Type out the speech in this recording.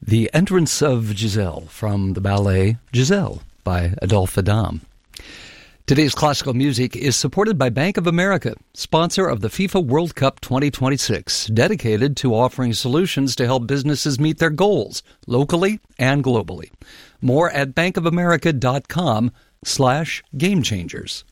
The entrance of Giselle from the ballet Giselle by Adolphe Adam. Today's classical music is supported by Bank of America, sponsor of the FIFA World Cup 2026, dedicated to offering solutions to help businesses meet their goals locally and globally. More at bankofamerica.com/gamechangers.